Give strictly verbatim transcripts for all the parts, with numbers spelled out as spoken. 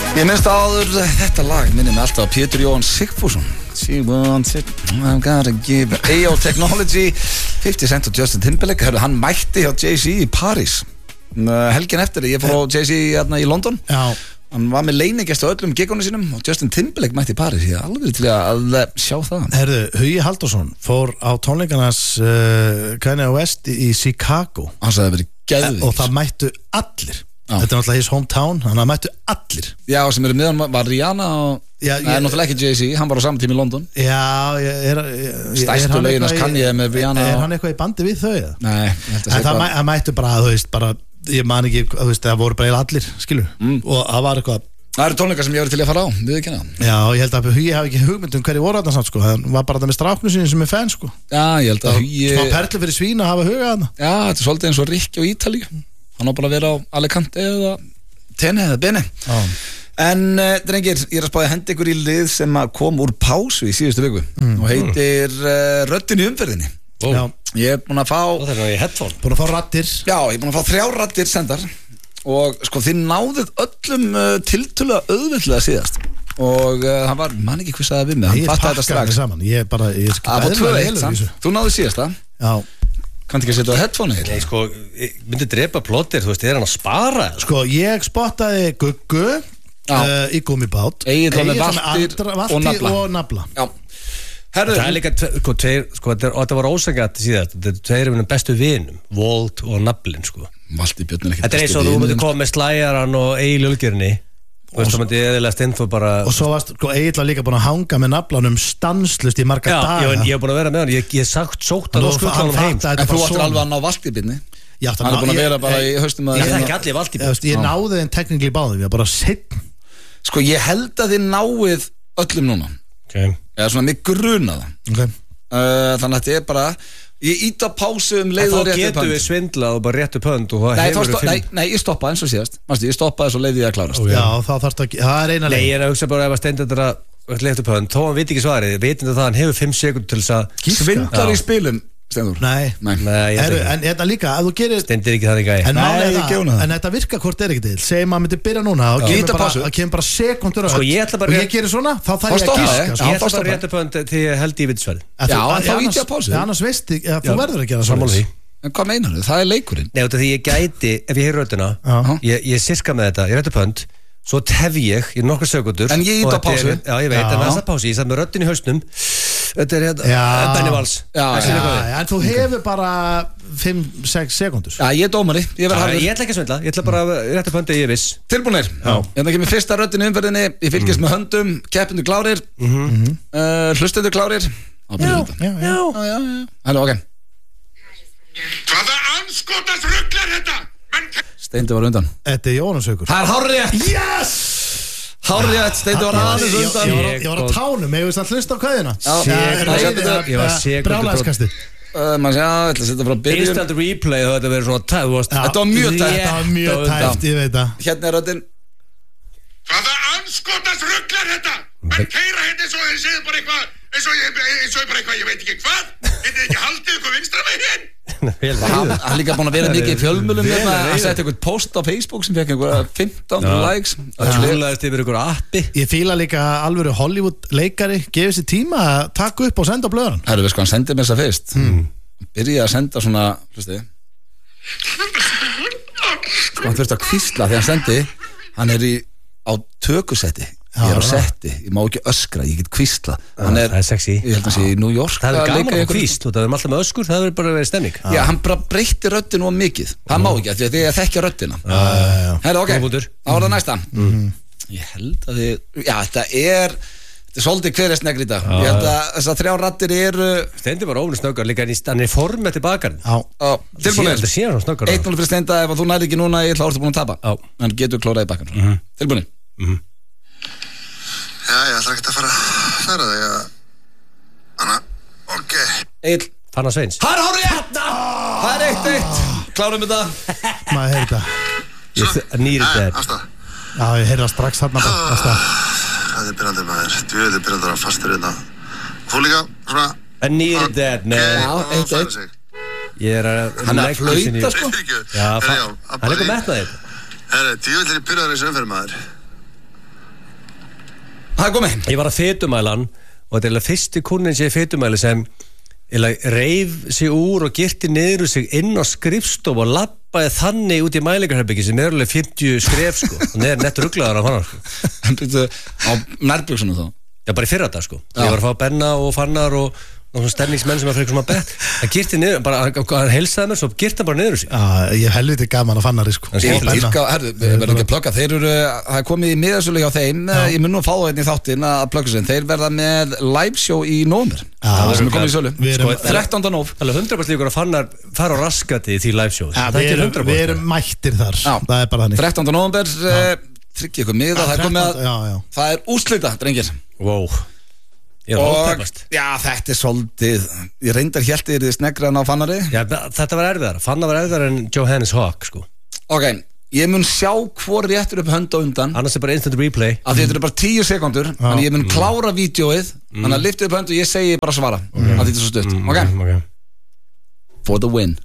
Ég minnst áður þetta lag, minnum alltaf Pétur Jóhann Sigfússon. She wants it, I've gotta give it. A O Technology, fifty Cent og Justin Timberlake. Hörðu, hann mætti hjá Jay-Z í París. Helgin eftir, ég fór á Jay-Z hérna í London. Já. Hann var með leiningest á öllum gigunum sínum og Justin Timberlake mætti í París. Ég er alveg til að sjá það. Herðu, Hugi Halldórsson fór á tónleikarnas uh, Kanye West í Chicago. Hann sagði að það verið geðvíkt. Og það mættu allir. Já. Þetta er náttúrulega his hometown, þannig að mættu allir. Já, sem eru meðan var Rihanna og Já, Nei, ég- náttúrulega ekki Jay-Z, hann var á saman tíma í London. Já, ég- er, er, Stærstu er hann lögin hans eitthvað í- Kanye með Rihanna Er og- hann eitthvað í bandi við þau? eða? Nei, ég held að En sé það, bara- mæ, það mættu bara, þú veist, bara ég man ekki, þú veist, það voru bara eiginlega allir, skilur Mm. og það var eitthvað, Það eru tónleikar sem ég verið til að fara á, við ekki hana. já, ég held að Hugi hafi ekki hugmynd um hverju voru þarna samt, sko, hann var bara þetta með stráknu sinni sem er fan, sko Já, ég held að Hugi smá perlu fyrir svín að hafa huga þarna. Já, þetta er svolítið eins og Rikki á Ítalíu. Hann á bara að vera á Alicante eða Tene eða Bene. Já. En uh, drengir, ég er að spáði að henda ykkur í lið sem að kom úr pásu í síðustu viku og heitir uh, Röddin í umferðinni. Ó. Já, Ég er búin að fá Það er náttúrulega í headphone. búin að fá rattir. Já, ég er búin að fá þrjár raddir sendar og sko þið náðuð öllum uh, tiltölulega auðveldlega síðast og uh, hann var, man ekki hvað sagði við mig, hann Ég fattaði þetta pakkaði strax. saman, ég er bara ég er Það var tvö eðlilega eitt, lélegur í sant? þessu. Þú náðuð síðast það? Já, Kanntu ekki að setja á headphone-ið? Nei, sko, ég myndi drepa plottir, þú veist, er hann að spara? sko, ég spottaði Guggu Já. uh, í gummibát Egill var með Egill Valtýr Andra- og Valtýr Nafla. og Nafla. Já. Herðu, Það er líka, tve- sko, tveir, sko, þetta er- og þetta var ósangað síðast, þetta er tveir af mínum bestu vinum, Walt og Nablin, sko. Valdi Björn er ekki Þetta er eins og þú myndir koma með slæjaran og Egil Ölgerinni, þú veist, það myndi eðilega steinþó bara... Og svo varst, sko, Egill var líka búin að hanga með Naflanum stanslust í marga Já, daga. ég, ég hef búin að vera með hann, ég hef sagt sótt að Nú, það skuttlanum hann heim. fattaði En þetta þú bara ættir svona. alveg að ná Valdi Björni. Já, Hann er búin að vera bara í haustum að Ég þekki allir Valdi Ég, veist, ég náði þeim teknikli báðum, ég var bara sitt. Sko ég held að þið náið öllum núna. Okay. Eða svona mig gruna það. Okay. Uh, þannig að þetta er bara ég ít á pásu um leið og Þá réttu getum við svindlað og bara réttu pönd og það Nei, þá hefur sto- nei, nei, ég stoppaði eins og síðast. Manstu, ég stoppaði svo leiði ég að klárast. Ok. Já, þá þarfst að, það er eina Nei, leið. ég er að hugsa bara ef að Steindur að réttu pönd, þó hann veit ekki svarið, veitum það að hann hefur fimm sekund til þess að Gíska. Svindlar Já. í spilum, Steindur. Nei. Nei. Nei, ég Heru, veit ekki. en þetta líka, að þú gerir Steindur ekki þannig gæi. en, Nei, málið er ég gef honum það. en þetta virkar hvort er ekki til. Segjum að myndi byrja núna og Já. kemur Íta bara, pásu. það kemur bara sekundur Sko, ég ætla bara og rétt- ég gerir svona, þá Þá þarf ég að stoppa gíska ég. sko. Já, Ég þá ætla bara stoppa. réttu pönd til ég held í vitsverði. En Já, þú- en þá annars- ýti ég á pásu. Annars veist ég, að þú Já. verður að gera Sammála því. En hvað meinar þau? Það er leikurinn. Nei, út af því ég gæti, ef ég heyr röddina, Já. ég, ég sirka með þetta, ég réttu pönd, svo tef ég í nokkur sekundur. En ég ýti á og þetta er- pásu. Já, ég veit, Já. en það er pásu, ég satt með röddin í hausnum, þetta er hérna, Já. Benny Valls. Já, Ekki já. líka við. Já, en þú hefur bara fimm sex sekundur. Já, ég er dómari. Ég verð Já, harður. Ég ætla ekki að svindla, ég ætla bara að réttu pöndi ég er viss. Tilbúinir. Hérna kemur fyrsta röddin í umferðinni. Ég fylgist með höndum. Keppindu klárir. Uh, Hlustendur klárir. Já, Já, já. já, já, já. Hello, ok. Hvaða anskotas rugglar þetta? Menn Steindi var undan. Þetta er Jónasaukur. Það er hárrétt. Yes! Hárrétt. Steindi var aðeins Ég, ég, undan. ég, var, á- ég var á tánum, ég veist að hlusta á kvæðina. Já, sekúndu- ég var sekúndu Brálaðskastið. Uh, maður sé, já, ég ætla að setja frá byrjun. Instant replay, þá þetta verið svona tæð, þú veist. Þetta var mjög tæpt. Þetta var mjög Rétt á undan. tæft, ég veit það. Hérna er röddin. Hvaða anskotas rugglar þetta? Menn keira hérna eins og þeir séu bara eitthvað eins og ég, eins og ég bara eitthvað, ég veit ekki hvað. Getið þið ekki haldið ykkur vinstra megin? Vel Hann veiður. hann er líka búin að vera mikið í fjölmjölum Vel hérna. Hann veiður. setti eitthvað post á Facebook sem fekk einhverja fimmtán hundruð likes. Það slúlaðist yfir ykkur appi. Ég fíla líka alvöru Hollywood leikari gefið sér tíma að taka upp og senda á blöðan. Herru, við sko, hann sendi mér þess að fyrst. Hmm. Byrjaði að senda svona, hlusti. Sko, hann þurfti að hvísla þegar hann sendi. Hann er í, á tökusetti. Ég er á setti, ég má ekki öskra, ég get hvísla. Hann Það er sexy. Ég held að sé í New York. Það er að gaman leika í að einhverju- kvíst, þú veist, það er alltaf með öskur, það verður bara verið stemning. Já, hann bara breytti röddinu of mikið. Það má ekki, af því að ég þekkja röddina. Herru, ok, Góð punktur. þá er það næsta. Ég held að þið, já, þetta er Þetta er svolítið hver er snegri í dag. Ég held að þessar þrjá raddir eru Steindi var óvinni snöggar, líka hann í- hann er í formi til bakarinn. Já. á, tilbúinir. Þetta sé hann snöggar. eitt núll fyrir Steinda, ef þú nærið ekki núna ég ætla að orða búin að tapa. Já. Hann getur klórað í bakkan. Tilbúinir. Já, ég ætla ekki að fara að færa þig að Anna, ok Egill. Fannar Sveins. Það er hárið rétt. Það er eitt eitt. Klárum þetta. Maður heyrði það. Nýrið Æ, þetta. afstæð Já, ég heyrði það strax þarna bara. Ástæða. Það er byrjandi maður, djúðið er byrjandi að vera fastur hérna Þú líka, svona Nýrið þetta, nei. Já, og eitt, færa eitt. sig Ég er að... Hann er að flauta, sko. Já, fa- hann er eitthvað metnaðið. Herri, djúðið er byrjaður í sömferð maður Það er komið. Ég var að fetumælan og þetta er alveg fyrsti kunnin sem ég fetumæli sem reif sig úr og girti niður sig inn á skrifstof og labbaði þannig út í mælingarherbyggi sem er alveg fimmtíu skref sko og neður nett rugglaðar af hann sko. En byrju á nærbuksunum þá? Já, bara í fyrra dag sko. Ég var að fá Benna og Fannar og og svona stemningsmenn sem að fyrir svona bett hann girti niður, bara hann heilsaði mér svo girti hann bara niður sig Já, ég hef helviti gaman að Fannari sko Ég dýrka, herru, við verðum ekki að plugga. Þeir eru, það er komið í miðasölu hjá þeim. Ég mun nú að fá það einn í þáttinn að plugga sér. Þeir verða með live show í nóvember. Það sem er komið í sölu. Sko, þrettánda nóv. Það er hundrað prósent líkur að Fannar fara á raskati í því live show. Já, við erum, við erum mættir þar. Já, það er bara þannig. þrettánda nóvember, tryggja ykkur miða. Það er komið að, já, já. það er úrslita, drengir. Wow. Og, já, þetta er svolítið. Ég reyndar hjælti þér snegra en á Fannari. Já, þetta var erfiðar. Fannar var erfiðar en Johannes Hawk, sko. Ok, ég mun sjá hvor réttur upp hönd á undan. Annars er bara instant replay. Af því þetta er bara tíu sekundur. Þannig ég mun klára vídeóið. Þannig að lyftu upp hönd og ég segi bara svara. Af því þetta er svo stutt. Ok? okay. For the win.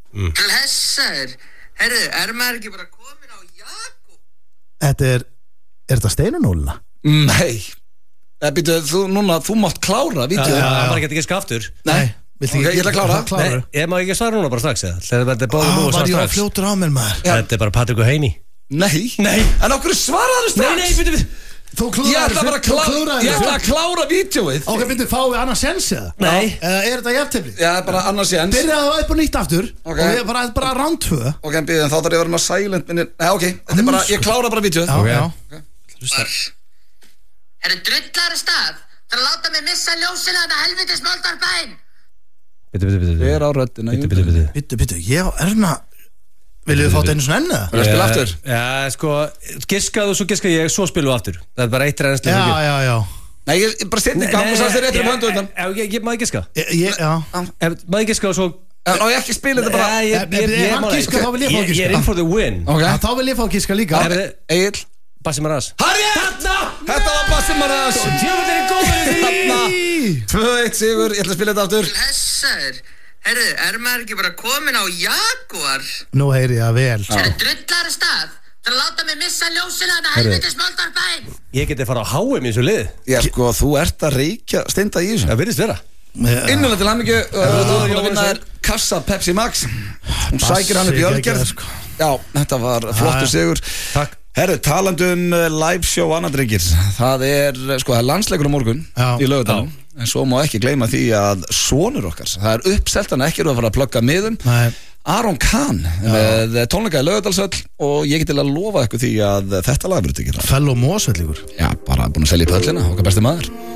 Blessaður. Herru, er maður ekki bara komin á Jakob? Þetta er, er þetta steinunóluna? Nei. Það býtu, þú, núna, þú mátt klára vídeóið. Já, það var ekki að geta aftur. Nei. Viltu Ok, ekki- ég ætla að klára. klára. Nei, ég má ekki svara núna bara strax eða. Þetta er báðum Á, nú og var svara ég á strax. fljótur á mér maður Þetta er bara Patrik og Heini. Nei. Nei. En okkur svaraðu strax. Nei, nei, byrju, byrju. Þú klúraði Ég ætla bara að klára, ég ætla að klára vídeóið. Ok, byrju, fáum við annars sens eða? Nei. Eða er þetta jafntefli? Já, bara annars jens. Byrjaðu það upp og nýtt aftur Ok. Og við bara, bara round tvö Ok, en býðum, þá þarf ég að vera með silent minni. Nei, ok, þetta er bara, ég klára bara vídeóið. Já, Ok. já Var. Herru, drullar stað. Það er að láta mig missa ljósina þetta helvitis moldarbæn. Byrju, byrju, byrju. Ég er á röddina. Byrju, byrju, byrju. Byttu, byttu, ég á erna Viljum við fá þetta einu svona enn eða? Vil ég spila aftur? Já, sko, giskaðu og svo giska ég, svo spilum við aftur. Það er bara eitt reynslu. Já, já, já Nei, ég ég bara setni í gang og sagði þér réttur upp höndu undan. Já, ég, ég maður giska. Ég, ég, já Maður giska og svo... Ná, ég ekki spila þetta bara. Já, ég, ég, ég, Ef hann ég, giskar, þá vil ég fá ég, ég er giska. in for the win. Ok. Já, þá vil ég fá gíska líka Herðu, Egil. Bassi Maras. Harriet! Þetta var Bassi Maras. Djöfull er ég góður í því. Þarna. tvö eitt sigur, ég ætla að spila þetta aftur. Blessaður. Herru, er maður ekki bara komin á Jaguar? Nú heyri ég það vel Herru, drullar stað. Það er að láta mig missa ljósina þetta helvitis moldarbæn. Ég geti fara á H M í þessu lið. Já, sko, þú ert að reykja steinda í þessu. Það virðist vera. Innulega til hamingju, þú ert búin að vinna þér kassa Pepsi Max. Hún sækir hann upp í Bassi, ölgerð. sko. Já, þetta var flottur Já, sigur. Takk. Herru, talandum live show annað drengir. Það er, sko, það er landsleikur á morgun Já. í Laugardalnum. En svo má ekki gleyma því að sonur okkar, það er uppselt, hann ekki eru að fara að plugga miðum. Nei. Aron Kahn með tónleika í Laugardalshöll og ég get til að lofa ykkur því að þetta lag verður tekið. Fell og mósvelligur Já, bara búin að selja í pöllina, okkar besti maður.